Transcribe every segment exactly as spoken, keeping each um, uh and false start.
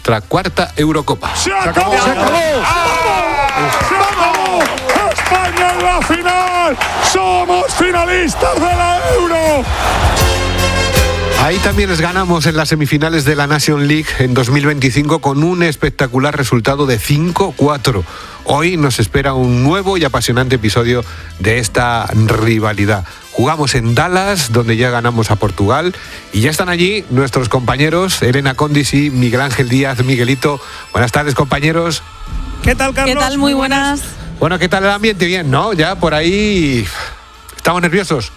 nuestra cuarta Eurocopa. ¡Se acabó! ¡Se acabó! ¡Vamos! ¡Se acabó! ¡España en la final! ¡Somos finalistas de la Euro! Ahí también les ganamos en las semifinales de la Nations League en dos mil veinticinco con un espectacular resultado de cinco cuatro. Hoy nos espera un nuevo y apasionante episodio de esta rivalidad. Jugamos en Dallas, donde ya ganamos a Portugal, y ya están allí nuestros compañeros Elena Condis y Miguel Ángel Díaz. Miguelito, buenas tardes, compañeros. ¿Qué tal, Carlos? ¿Qué tal? Muy buenas. Bueno, ¿qué tal el ambiente? Bien, ¿no? Ya por ahí estamos nerviosos.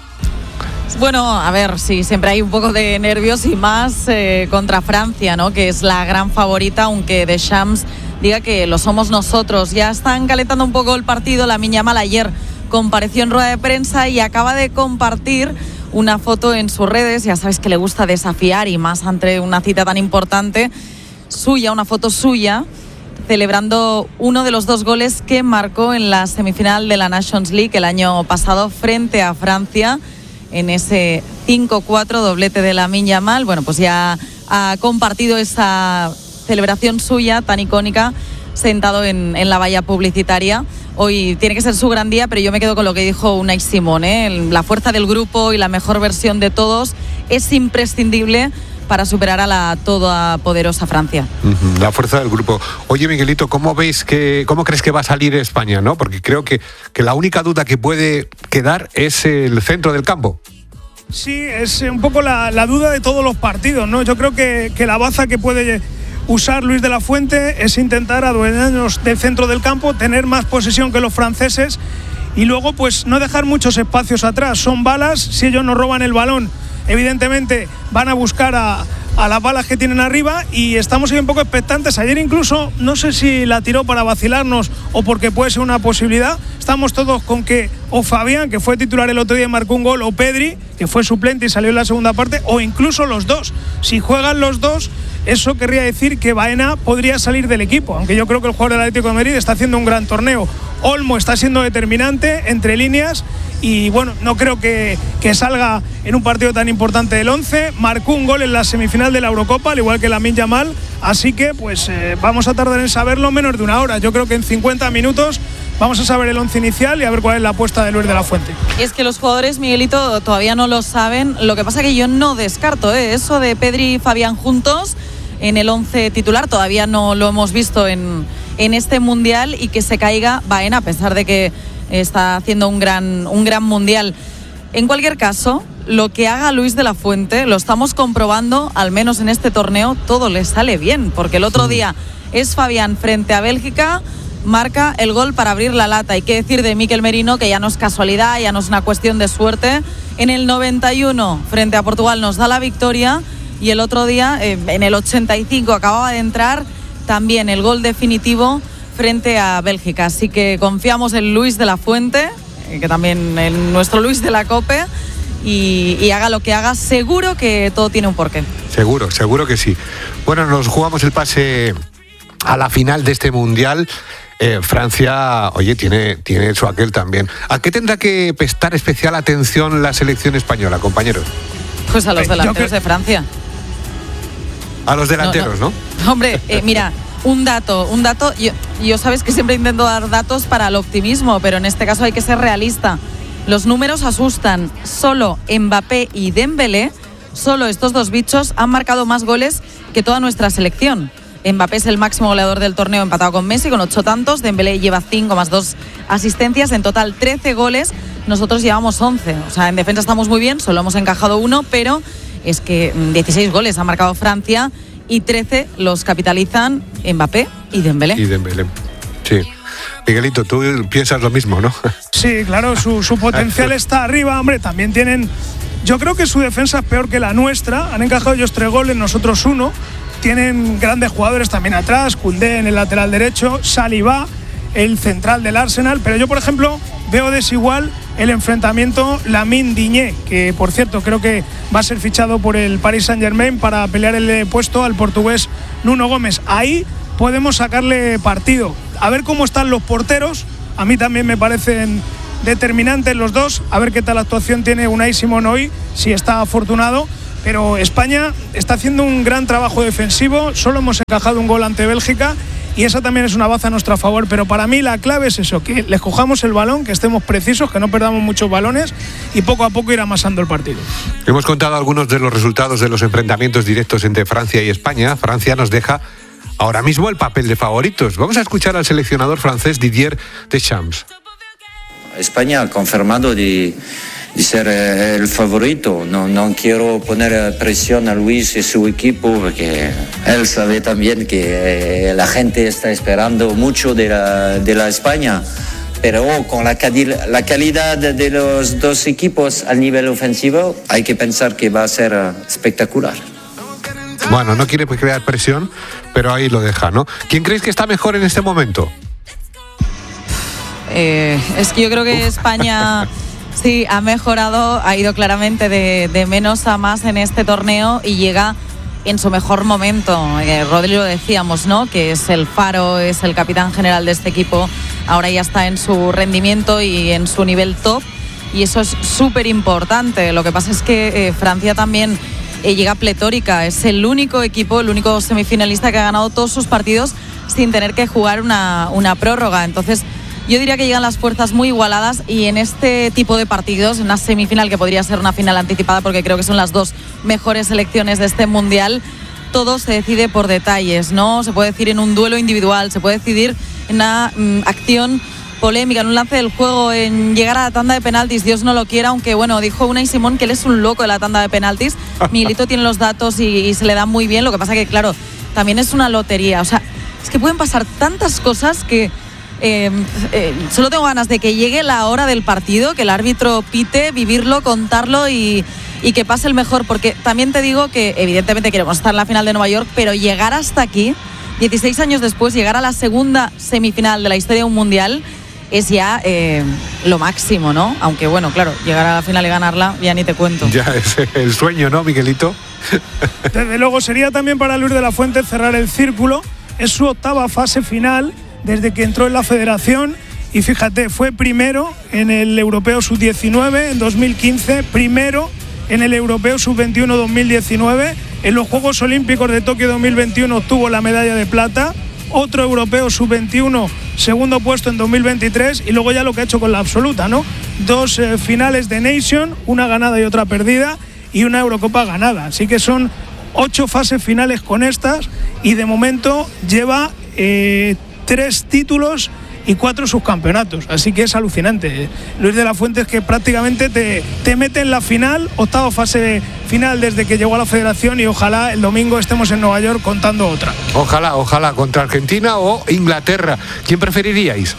Bueno, a ver, sí, siempre hay un poco de nervios y más eh, contra Francia, ¿no? Que es la gran favorita, aunque Deschamps diga que lo somos nosotros. Ya están calentando un poco el partido. Lamine Yamal ayer compareció en rueda de prensa y acaba de compartir una foto en sus redes. Ya sabes que le gusta desafiar y más ante una cita tan importante suya, una foto suya, celebrando uno de los dos goles que marcó en la semifinal de la Nations League el año pasado frente a Francia, en ese cinco cuatro, doblete de Lamine Yamal. Bueno, pues ya ha compartido esa celebración suya tan icónica sentado en, en la valla publicitaria. Hoy tiene que ser su gran día, pero yo me quedo con lo que dijo Unai Simón, ¿eh? La fuerza del grupo y la mejor versión de todos es imprescindible para superar a la todopoderosa Francia. Uh-huh, la fuerza del grupo. Oye, Miguelito, ¿cómo veis que, cómo crees que va a salir España, ¿no? Porque creo que, que la única duda que puede quedar es el centro del campo. Sí, es un poco la, la duda de todos los partidos, ¿no? Yo creo que, que la baza que puede usar Luis de la Fuente es intentar adueñarnos del centro del campo, tener más posesión que los franceses y luego pues no dejar muchos espacios atrás. Son balas, si ellos nos roban el balón, evidentemente van a buscar a, a las balas que tienen arriba y estamos ahí un poco expectantes. Ayer incluso, no sé si la tiró para vacilarnos o porque puede ser una posibilidad, estamos todos con que o Fabián, que fue titular el otro día y marcó un gol, o Pedri, que fue suplente y salió en la segunda parte, o incluso los dos. Si juegan los dos, eso querría decir que Baena podría salir del equipo, aunque yo creo que el jugador del Atlético de Madrid está haciendo un gran torneo. Olmo está siendo determinante entre líneas y bueno, no creo que, que salga en un partido tan importante del once. Marcó un gol en la semifinal de la Eurocopa, al igual que Lamine Yamal, así que pues eh, vamos a tardar en saberlo menos de una hora. Yo creo que en cincuenta minutos vamos a saber el once inicial y a ver cuál es la apuesta de Luis de la Fuente. Y es que los jugadores, Miguelito, todavía no lo saben. Lo que pasa que yo no descarto ¿eh? eso de Pedri y Fabián juntos en el once titular. Todavía no lo hemos visto en, en este Mundial y que se caiga Baena, a pesar de que está haciendo un gran, un gran Mundial. En cualquier caso, lo que haga Luis de la Fuente, lo estamos comprobando, al menos en este torneo, todo le sale bien, porque el otro día es Fabián frente a Bélgica, marca el gol para abrir la lata. Hay que decir de Mikel Merino que ya no es casualidad, ya no es una cuestión de suerte. En el noventa y uno, frente a Portugal, nos da la victoria y el otro día, eh, en el ochenta y cinco, acababa de entrar también el gol definitivo frente a Bélgica. Así que confiamos en Luis de la Fuente, eh, que también en nuestro Luis de la Cope, y, y haga lo que haga, seguro que todo tiene un porqué. Seguro, seguro que sí. Bueno, nos jugamos el pase a la final de este Mundial. Eh, Francia, oye, tiene, tiene su aquel también. ¿A qué tendrá que prestar especial atención la selección española, compañeros? Pues a los delanteros de Francia. A los delanteros, ¿no? ¿no? no. Hombre, eh, mira, un dato, un dato, yo, yo sabes que siempre intento dar datos para el optimismo, pero en este caso hay que ser realista. Los números asustan. Solo Mbappé y Dembélé, solo estos dos bichos han marcado más goles que toda nuestra selección. Mbappé es el máximo goleador del torneo, empatado con Messi, con ocho tantos. Dembélé lleva cinco más dos asistencias, en total trece goles. Nosotros llevamos once. O sea, en defensa estamos muy bien, solo hemos encajado uno, pero es que dieciséis goles ha marcado Francia y trece los capitalizan Mbappé y Dembélé. Y Dembélé, sí. Miguelito, tú piensas lo mismo, ¿no? Sí, claro, su, su potencial está arriba. Hombre, también tienen... Yo creo que su defensa es peor que la nuestra. Han encajado ellos tres goles, nosotros uno. Tienen grandes jugadores también atrás, Koundé en el lateral derecho, Saliba, el central del Arsenal, pero yo, por ejemplo, veo desigual el enfrentamiento Lamine-Digne, que por cierto creo que va a ser fichado por el Paris Saint-Germain para pelear el puesto al portugués Nuno Gómez. Ahí podemos sacarle partido. A ver cómo están los porteros, a mí también me parecen determinantes los dos, a ver qué tal actuación tiene Unai Simón hoy, si está afortunado. pero España está haciendo un gran trabajo defensivo, solo hemos encajado un gol ante Bélgica y esa también es una baza a nuestro favor, pero para mí la clave es eso, que les cojamos el balón, que estemos precisos, que no perdamos muchos balones y poco a poco ir amasando el partido. Hemos contado algunos de los resultados de los enfrentamientos directos entre Francia y España. Francia nos deja ahora mismo el papel de favoritos. Vamos a escuchar al seleccionador francés Didier Deschamps. España ha confirmado de, de ser el favorito. No, no quiero poner presión a Luis y su equipo porque él sabe también que la gente está esperando mucho de la, de la España. Pero con la, la calidad de los dos equipos al nivel ofensivo hay que pensar que va a ser espectacular. Bueno, no quiere crear presión, pero ahí lo deja, ¿no? ¿Quién creéis que está mejor en este momento? Eh, es que yo creo que España sí ha mejorado, ha ido claramente de, de menos a más en este torneo y llega en su mejor momento. Eh, Rodrigo decíamos, ¿no? Que es el faro, es el capitán general de este equipo. Ahora ya está en su rendimiento y en su nivel top y eso es súper importante. Lo que pasa es que eh, Francia también eh, llega pletórica. Es el único equipo, el único semifinalista que ha ganado todos sus partidos sin tener que jugar una, una prórroga. Entonces yo diría que llegan las fuerzas muy igualadas y en este tipo de partidos, en una semifinal que podría ser una final anticipada porque creo que son las dos mejores selecciones de este mundial, todo se decide por detalles, ¿no? Se puede decir en un duelo individual, se puede decidir en una mm, acción polémica, en un lance del juego, en llegar a la tanda de penaltis, Dios no lo quiera, aunque bueno, dijo Unai Simón que él es un loco de la tanda de penaltis. Miguelito tiene los datos y, y se le da muy bien, lo que pasa que claro, también es una lotería, o sea, es que pueden pasar tantas cosas que Eh, eh, solo tengo ganas de que llegue la hora del partido, que el árbitro pite, vivirlo, contarlo y, y que pase el mejor, porque también te digo que evidentemente queremos estar en la final de Nueva York, pero llegar hasta aquí, dieciséis años después, llegar a la segunda semifinal de la historia de un mundial es ya eh, lo máximo, ¿no? Aunque bueno, claro, llegar a la final y ganarla ya ni te cuento. Ya es el sueño, ¿no, Miguelito? Desde luego sería también para Luis de la Fuente cerrar el círculo, es su octava fase final desde que entró en la federación y fíjate, fue primero en el Europeo sub diecinueve en dos mil quince, primero en el Europeo sub veintiuno dos mil diecinueve, en los Juegos Olímpicos de Tokio dos mil veintiuno obtuvo la medalla de plata, otro Europeo sub veintiuno, segundo puesto en dos mil veintitrés y luego ya lo que ha hecho con la absoluta, ¿no? Dos eh, finales de Nation, una ganada y otra perdida y una Eurocopa ganada, así que son ocho fases finales con estas y de momento lleva eh, tres títulos y cuatro subcampeonatos, así que es alucinante. Luis de la Fuente es que prácticamente te, te mete en la final, octava fase final desde que llegó a la federación y ojalá el domingo estemos en Nueva York contando otra. Ojalá, ojalá, contra Argentina o Inglaterra. ¿Quién preferiríais?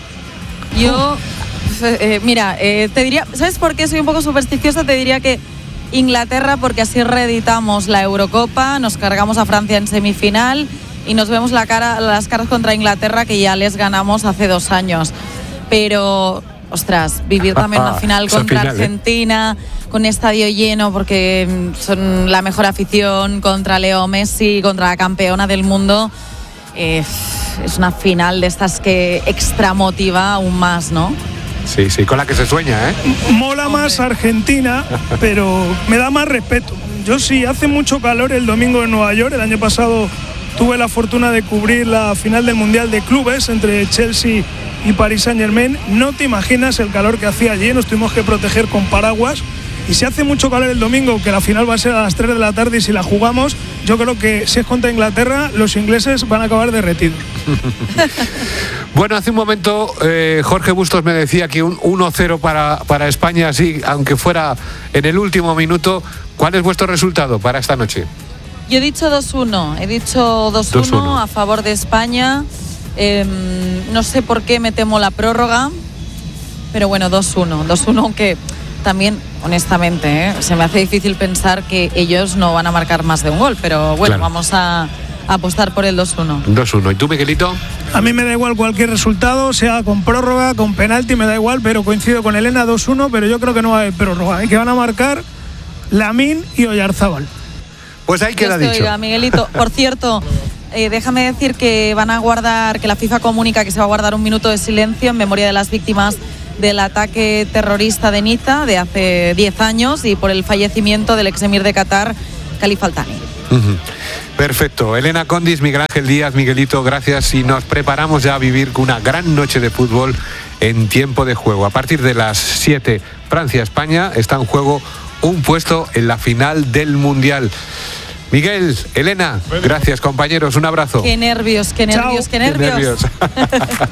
Yo, eh, mira, eh, te diría, ¿sabes por qué soy un poco supersticiosa? Te diría que Inglaterra, porque así reeditamos la Eurocopa, nos cargamos a Francia en semifinal y nos vemos la cara, las caras contra Inglaterra que ya les ganamos hace dos años. Pero, ostras, vivir también una final contra final, Argentina, ¿eh? Con estadio lleno, porque son la mejor afición, contra Leo Messi, contra la campeona del mundo. Eh, es una final de estas que extra motiva aún más, ¿no? Sí, sí, con la que se sueña, ¿eh? Mola más Argentina, pero me da más respeto. Yo sí, hace mucho calor el domingo en Nueva York, el año pasado tuve la fortuna de cubrir la final del Mundial de Clubes entre Chelsea y Paris Saint-Germain. No te imaginas el calor que hacía allí, nos tuvimos que proteger con paraguas. Y si hace mucho calor el domingo, que la final va a ser a las tres de la tarde y si la jugamos, yo creo que si es contra Inglaterra, los ingleses van a acabar derretidos. Bueno, hace un momento eh, Jorge Bustos me decía que un uno cero para, para España, sí, aunque fuera en el último minuto. ¿Cuál es vuestro resultado para esta noche? Yo he dicho dos uno, he dicho dos uno a favor de España. Eh, no sé por qué me temo la prórroga, pero bueno, dos uno, dos uno, aunque también, honestamente, ¿eh? se me hace difícil pensar que ellos no van a marcar más de un gol, pero bueno, claro, vamos a, a apostar por el dos uno. dos uno. ¿Y tú, Miguelito? A mí me da igual cualquier resultado, sea con prórroga, con penalti, me da igual, pero coincido con Elena, dos uno, pero yo creo que no va a haber prórroga, ¿eh? Que van a marcar Lamine y Oyarzábal. Pues ahí queda dicho. Oiga, Miguelito, por cierto, eh, déjame decir que van a guardar, que la FIFA comunica que se va a guardar un minuto de silencio en memoria de las víctimas del ataque terrorista de Niza de hace diez años y por el fallecimiento del ex emir de Qatar, Khalifa Al Thani. Uh-huh. Perfecto. Elena Condis, Miguel Ángel Díaz, Miguelito, gracias, y nos preparamos ya a vivir una gran noche de fútbol en tiempo de juego. A partir de las siete, Francia-España, está en juego un puesto en la final del Mundial. Miguel, Elena, gracias, compañeros, un abrazo. Qué nervios, qué nervios, Chao. qué nervios. Qué nervios.